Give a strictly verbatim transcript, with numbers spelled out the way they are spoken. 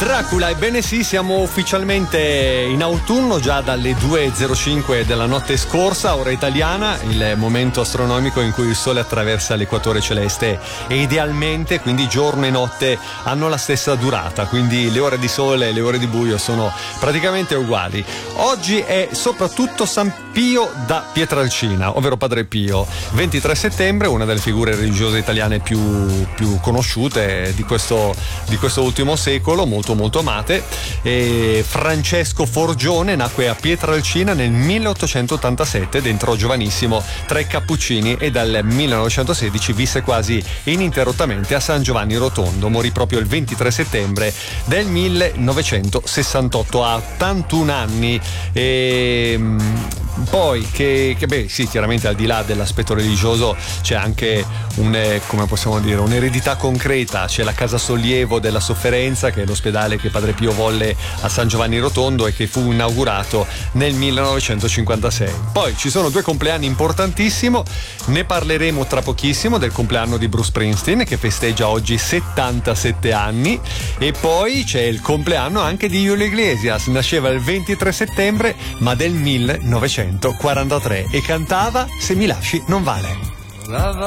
Dracula, ebbene sì, siamo ufficialmente in autunno già dalle due e zero cinque della notte scorsa, ora italiana, il momento astronomico in cui il Sole attraversa l'equatore celeste e idealmente quindi giorno e notte hanno la stessa durata, quindi le ore di sole e le ore di buio sono praticamente uguali. Oggi è soprattutto San Pio da Pietrelcina, ovvero Padre Pio, ventitré settembre, una delle figure religiose italiane più, più conosciute di questo, di questo ultimo secolo, molto molto amate. E Francesco Forgione nacque a Pietrelcina nel milleottocentottantasette, dentro giovanissimo tra i Cappuccini, e dal millenovecentosedici visse quasi ininterrottamente a San Giovanni Rotondo. Morì proprio il ventitré settembre del millenovecentosessantotto a ottantuno anni. E poi che, che beh sì, chiaramente al di là dell'aspetto religioso c'è anche un, eh, come possiamo dire, un'eredità concreta. C'è la Casa Sollievo della Sofferenza, che è l'ospedale che Padre Pio volle a San Giovanni Rotondo e che fu inaugurato nel millenovecentocinquantasei. Poi ci sono due compleanni importantissimi, ne parleremo tra pochissimo, del compleanno di Bruce Springsteen che festeggia oggi settantasette anni, e poi c'è il compleanno anche di Julio Iglesias, nasceva il ventitré settembre ma del millenovecentoquarantatré e cantava Se mi lasci non vale.